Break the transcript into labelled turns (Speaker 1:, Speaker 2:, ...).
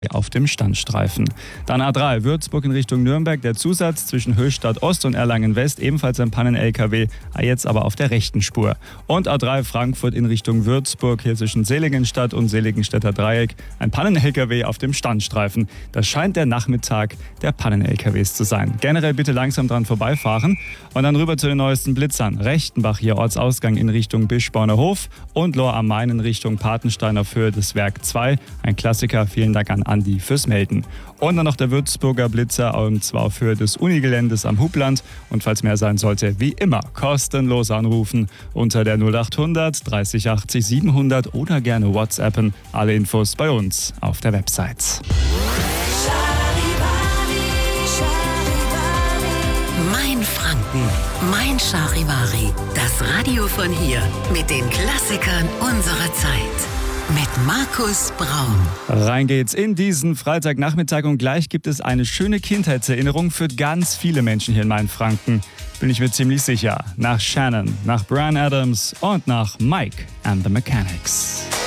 Speaker 1: auf dem Standstreifen. Dann A3 Würzburg in Richtung Nürnberg, der Zusatz zwischen Höchstadt Ost und Erlangen West, ebenfalls ein Pannen-LKW, jetzt aber auf der rechten Spur. Und A3 Frankfurt in Richtung Würzburg, hier zwischen Seligenstadt und Seligenstädter Dreieck, ein Pannen-LKW auf dem Standstreifen. Das scheint der Nachmittag der Pannen-LKWs zu sein. Generell bitte langsam dran vorbeifahren und dann rüber zu den neuesten Blitzern. Rechtenbach hier Ortsausgang in Richtung Bischborner Hof und Lohr am Main in Richtung Patenstein auf Höhe des Werk 2. Ein Klassiker, vielen Dank an Andi fürs Melden. Und dann noch der Würzburger Blitzer, und zwar auf Höhe des Unigeländes am Hubland. Und falls mehr sein sollte, wie immer, kostenlos anrufen unter der 0800 30 80 700 oder gerne WhatsAppen. Alle Infos bei uns auf der Website.
Speaker 2: Mein Franken, mein Charivari. Das Radio von hier mit den Klassikern unserer Zeit. Mit Markus Braun.
Speaker 1: Rein geht's in diesen Freitagnachmittag und gleich gibt es eine schöne Kindheitserinnerung für ganz viele Menschen hier in Mainfranken. Bin ich mir ziemlich sicher. Nach Shannon, nach Bryan Adams und nach Mike and the Mechanics.